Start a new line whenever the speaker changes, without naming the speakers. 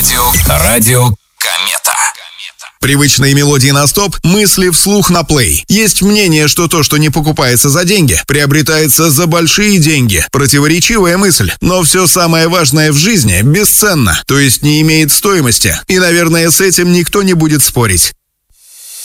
Радио Комета.
Привычные мелодии на стоп, мысли вслух на плей. Есть мнение, что то, что не покупается за деньги, приобретается за большие деньги. Противоречивая мысль. Но все самое важное в жизни бесценно, то есть не имеет стоимости. И, наверное, с этим никто не будет спорить.